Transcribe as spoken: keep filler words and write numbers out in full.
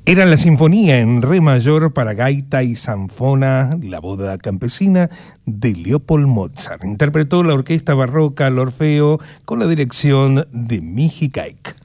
Era la sinfonía en re mayor para gaita y zanfona, La boda campesina, de Leopold Mozart. Interpretó la orquesta barroca, el Orfeo, con la dirección de Michi Caic.